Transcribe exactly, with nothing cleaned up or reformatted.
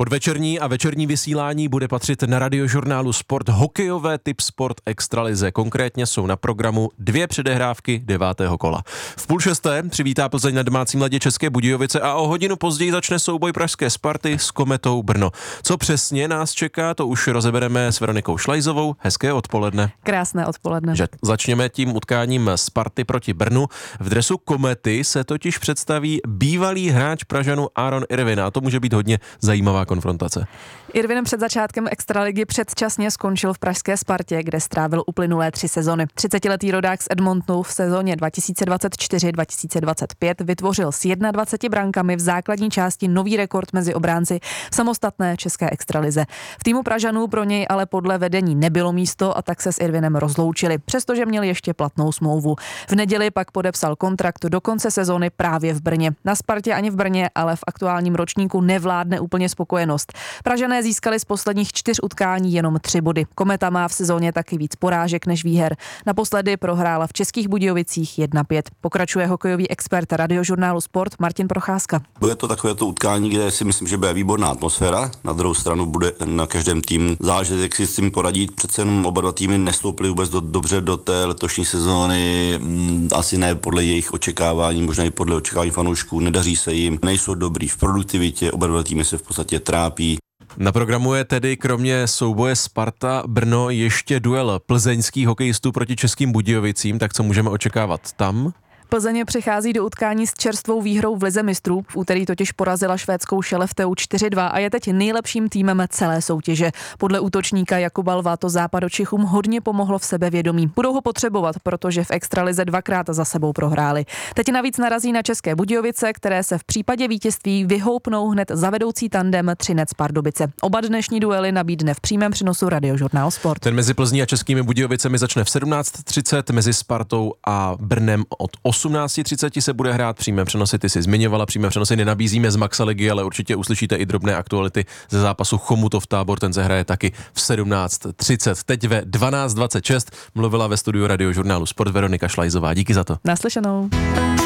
Podvečerní a večerní vysílání bude patřit na Radiožurnálu Sport hokejové Tip Sport Extralize. Konkrétně jsou na programu dvě předehrávky devátého kola. V půl šesté přivítá Plzeň na domácím ledě České Budějovice a o hodinu později začne souboj pražské Sparty s Kometou Brno. Co přesně nás čeká, to už rozebereme s Veronikou Šlajzovou. Hezké odpoledne. Krásné odpoledne. Že začněme tím utkáním Sparty proti Brnu. V dresu Komety se totiž představí bývalý hráč Pražanů Aaron Irvin a to může být hodně zajímavá konfrontace. Irvin před začátkem extraligy předčasně skončil v pražské Spartě, kde strávil uplynulé tři sezony. třicetiletý rodák z Edmontonu v sezóně dva tisíce dvacet čtyři dva tisíce dvacet pět vytvořil s dvaceti jednou brankami v základní části nový rekord mezi obránci v samostatné české extralize. V týmu Pražanů pro něj ale podle vedení nebylo místo a tak se s Irvinem rozloučili, přestože měl ještě platnou smlouvu. V neděli pak podepsal kontrakt do konce sezóny právě v Brně. Na Spartě ani v Brně, ale v aktuálním ročníku nevládne úplně spokojenost. Pražané získali z posledních čtyř utkání jenom tři body. Kometa má v sezóně taky víc porážek než výher. Naposledy prohrála v Českých Budějovicích jedna pět. Pokračuje hokejový expert Radiožurnálu Sport Martin Procházka. Bude to takové to utkání, kde si myslím, že bude výborná atmosféra. Na druhou stranu bude na každém týmu záležet, jak si s tím poradí. Přece jenom oba dva týmy nestoupily vůbec do, dobře do té letošní sezóny. Asi ne podle jejich očekávání, možná i podle očekávání fanoušků. Nedaří se jim, nejsou dobrý v produktivitě, oba dva týmy se v podstatě trápí. Na programu je tedy kromě souboje Sparta Brno ještě duel plzeňských hokejistů proti Českým Budějovicím, tak co můžeme očekávat tam? Plzeň přichází do utkání s čerstvou výhrou v lize mistrů. V úterý totiž porazila švédskou Skellefteå čtyři dva a je teď nejlepším týmem celé soutěže. Podle útočníka Jakuba Lva to Západočichům hodně pomohlo v sebevědomí. Budou ho potřebovat, protože v extralize dvakrát za sebou prohráli. Teď navíc narazí na České Budějovice, které se v případě vítězství vyhoupnou hned za vedoucí tandem Třinec Pardubice. Oba dnešní duely nabídne v přímém přenosu Radiožurnál Sport. Ten mezi Plzní a Českými Budějovicemi začne v sedmnáct třicet, mezi Spartou a Brnem od osmnáct třicet se bude hrát. Přímé přenosy, ty si zmiňovala, přímé přenosy nenabízíme z Maxa ligy, ale určitě uslyšíte i drobné aktuality ze zápasu Chomutov Tábor, ten se hraje taky v sedmnáct třicet. Teď ve dvanáct dvacet šest mluvila ve studiu Radiožurnálu Sport Veronika Šlajzová. Díky za to. Naslyšenou.